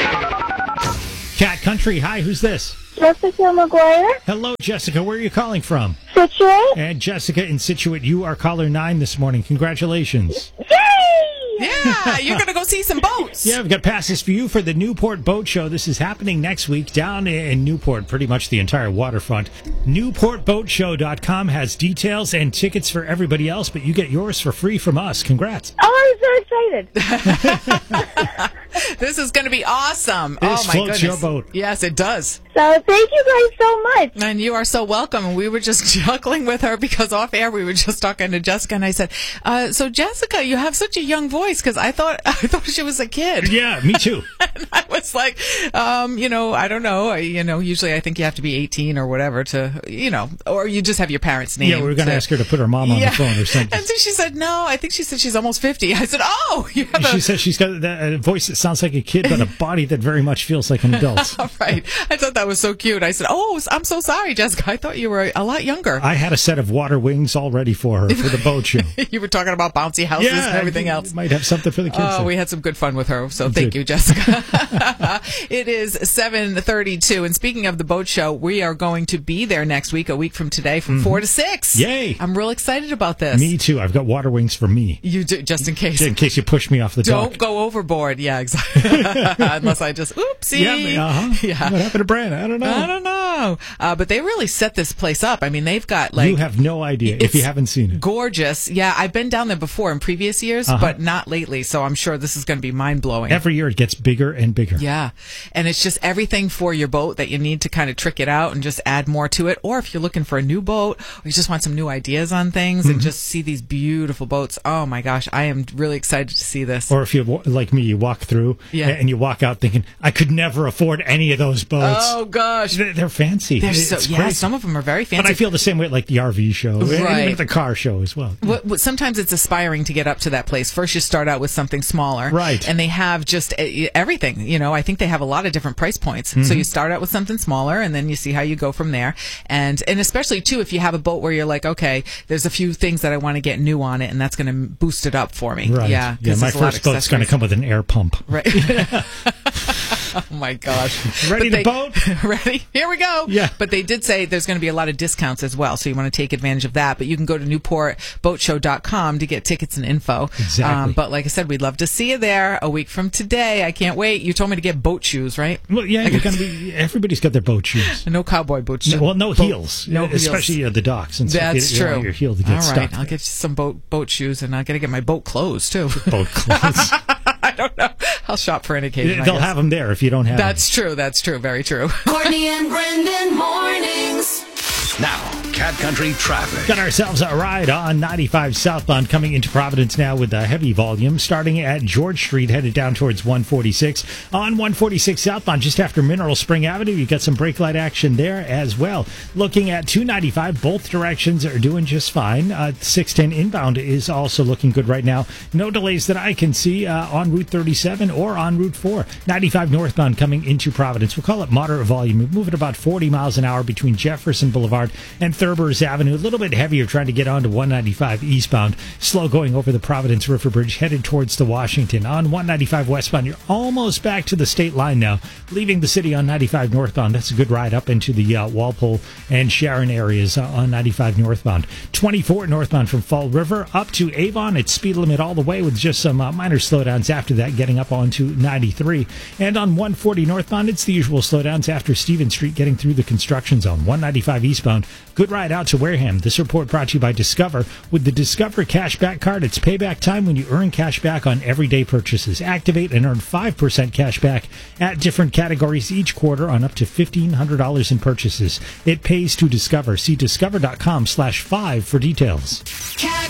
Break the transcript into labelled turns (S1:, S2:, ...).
S1: Cat Country, hi, who's this?
S2: Jessica McGuire,
S1: Hello, Jessica. Where are you calling from?
S2: Situate.
S1: And Jessica in Situate, you are caller 9 this morning. Congratulations.
S2: Yay!
S3: Yeah, you're going to go see some boats.
S1: Yeah, we've got passes for you for the Newport Boat Show. This is happening next week down in Newport, pretty much the entire waterfront. NewportBoatShow.com has details and tickets for everybody else, but you get yours for free from us. Congrats.
S2: Oh, I'm so excited.
S3: This is going to be awesome.
S1: This
S3: oh, my
S1: floats
S3: goodness.
S1: your boat.
S3: Yes, it does.
S2: So thank you guys so much.
S3: And you are so welcome. We were just chuckling with her because off air we were just talking to Jessica, and I said, so Jessica, you have such a young voice, because I thought she was a kid.
S1: Yeah, me too.
S3: And I was like, I don't know. Usually I think you have to be 18 or whatever to, or you just have your parents' name.
S1: Yeah, we were going to ask her to put her mom on the phone or something.
S3: And so she said, no, I think she said she's almost 50. I said, oh, you have
S1: She said she's got a voice that sounds like a kid, but a body that very much feels like an adult.
S3: Right. I thought that was so cute. I said, oh, I'm so sorry, Jessica. I thought you were a lot younger.
S1: I had a set of water wings all ready for her for the boat show.
S3: You were talking about bouncy houses and everything else.
S1: Might have something for the kids.
S3: Oh, we had some good fun with her, so thank you, Jessica. It is 7:32, and speaking of the boat show, we are going to be there next week, a week from today, from 4 to 6.
S1: Yay!
S3: I'm real excited about this.
S1: Me too. I've got water wings for me.
S3: You do, just in case.
S1: In case you push me off the dock.
S3: Don't go overboard. Yeah, exactly. Unless I just, oopsie.
S1: Yeah. What happened to Brand? I don't know.
S3: But they really set this place up. I mean, they've got like...
S1: You have no idea if you haven't seen it.
S3: Gorgeous. Yeah, I've been down there before in previous years, but not lately, so I'm sure this is going to be mind-blowing.
S1: Every year it gets bigger and bigger.
S3: Yeah, and it's just everything for your boat that you need to kind of trick it out and just add more to it. Or if you're looking for a new boat, or you just want some new ideas on things and just see these beautiful boats. Oh my gosh, I am really excited to see this.
S1: Or if you, like me, you walk through and you walk out thinking, I could never afford any of those boats.
S3: Oh gosh.
S1: They're fancy.
S3: Some of them are very fancy.
S1: But I feel the same way like the RV show,
S3: right.
S1: and the car show as well.
S3: Sometimes it's aspiring to get up to that place. First you start out with something smaller.
S1: Right.
S3: And they have just everything. I think they have a lot of different price points. So you start out with something smaller, and then you see how you go from there. And especially, too, if you have a boat where you're like, okay, there's a few things that I want to get new on it, and that's going to boost it up for me.
S1: Right.
S3: Yeah,
S1: my first boat's going to come with an air pump.
S3: Right. Oh, my gosh.
S1: Ready to boat?
S3: Ready? Here we go.
S1: Yeah.
S3: But they did say there's going to be a lot of discounts as well, so you want to take advantage of that. But you can go to NewportBoatShow.com to get tickets and info.
S1: Exactly.
S3: But like I said, we'd love to see you there a week from today. I can't wait. You told me to get boat shoes, right?
S1: Well, yeah, you're gonna be. Everybody's got their boat shoes.
S3: No cowboy boot shoes.
S1: No heels.
S3: No heels.
S1: Especially at the docks. And stuff.
S3: That's true.
S1: Your heel to get
S3: All right,
S1: stuck.
S3: I'll get you some boat shoes, and I got to get my boat clothes too.
S1: Boat clothes.
S3: I don't know. I'll shop for an occasion.
S1: They'll have them there if you don't have them.
S3: That's true. That's true. Very true.
S4: Courtney and Brendan mornings.
S5: Now, Cat Country traffic.
S1: Got ourselves a ride on 95 southbound coming into Providence now with a heavy volume starting at George Street headed down towards 146. On 146 southbound just after Mineral Spring Avenue, you got some brake light action there as well. Looking at 295, both directions are doing just fine. 610 inbound is also looking good right now. No delays that I can see on Route 37 or on Route 4. 95 northbound coming into Providence. We'll call it moderate volume. We move at about 40 miles an hour between Jefferson Boulevard and Thurber's Avenue. A little bit heavier trying to get onto 195 eastbound. Slow going over the Providence River Bridge headed towards the Washington. On 195 westbound, you're almost back to the state line now. Leaving the city on 95 northbound. That's a good ride up into the Walpole and Sharon areas on 95 northbound. 24 northbound from Fall River up to Avon. It's speed limit all the way with just some minor slowdowns after that getting up onto 93. And on 140 northbound, it's the usual slowdowns after Stevens Street getting through the construction zone. 195 eastbound. Good ride out to Wareham. This report brought to you by Discover. With the Discover Cashback Card, it's payback time when you earn cash back on everyday purchases. Activate and earn 5% cash back at different categories each quarter on up to $1,500 in purchases. It pays to Discover. See discover.com/5 for details.